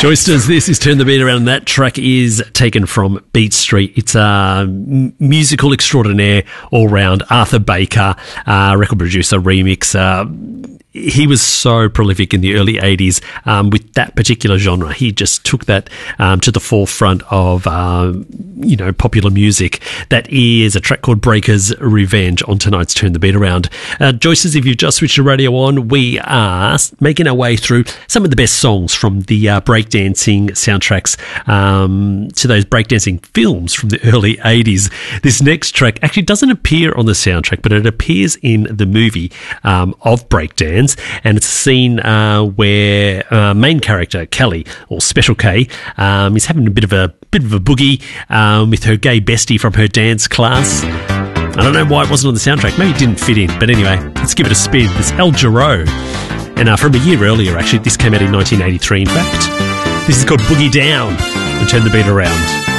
Joysters, this is Turn the Beat Around. That track is taken from Beat Street. It's a musical extraordinaire all round. Arthur Baker, record producer, remix. He was so prolific in the early 80s with that particular genre. He just took that to the forefront of, popular music. That is a track called Breaker's Revenge on tonight's Turn the Beat Around. Joyces, if you've just switched your radio on, we are making our way through some of the best songs from the breakdancing soundtracks to those breakdancing films from the early 80s. This next track actually doesn't appear on the soundtrack, but it appears in the movie of Breakdance. And it's a scene where main character Kelly, or Special K, is having a bit of a boogie with her gay bestie from her dance class. I don't know why it wasn't on the soundtrack. Maybe it didn't fit in. But anyway, let's give it a spin. It's El Giro. And from a year earlier, actually, this came out in 1983, in fact. This is called Boogie Down and Turn the Beat Around.